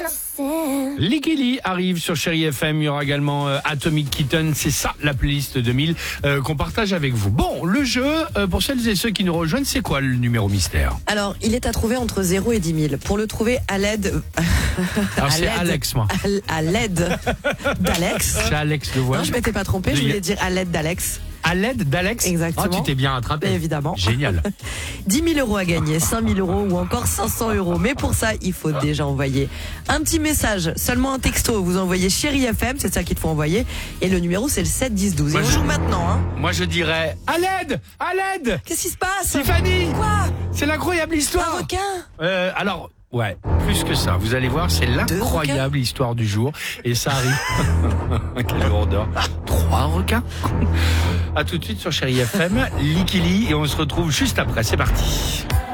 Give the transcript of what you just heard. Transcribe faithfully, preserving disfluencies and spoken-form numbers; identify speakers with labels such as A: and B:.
A: Likili arrive sur Chéri F M. Il y aura également euh, Atomic Kitten. C'est ça la playlist deux mille euh, qu'on partage avec vous. Bon, le jeu, euh, pour celles et ceux qui nous rejoignent, c'est quoi le numéro mystère?
B: Alors, il est à trouver entre zéro et dix mille. Pour le trouver à l'aide...
A: Alors
B: à
A: c'est
B: l'aide-
A: Alex, moi.
B: À, à l'aide d'Alex.
A: C'est Alex le voile.
B: Non, je m'étais pas trompée, je voulais dire à l'aide d'Alex.
A: À l'aide d'Alex.
B: Exactement.
A: Oh, tu t'es bien rattrapé.
B: Évidemment.
A: Génial.
B: dix mille euros à gagner, cinq mille euros ou encore cinq cents euros. Mais pour ça, il faut déjà envoyer un petit message, seulement un texto. Vous envoyez Chéri F M, c'est ça qu'il faut envoyer. Et le numéro, c'est le sept dix douze. Et
A: Moi,
B: on
A: je-
B: joue maintenant, hein.
A: Moi, je dirais à l'aide, à l'aide.
B: Qu'est-ce qui se passe?
A: Stéphanie,
B: Quoi?
A: c'est l'incroyable
B: Un
A: histoire.
B: requin?
A: Euh, alors, ouais, plus que ça. Vous allez voir, c'est l'incroyable histoire du jour. Et ça arrive. Quelle lourdeur. Trois requins. À tout de suite sur Chéri F M, Likili, et on se retrouve juste après. C'est parti.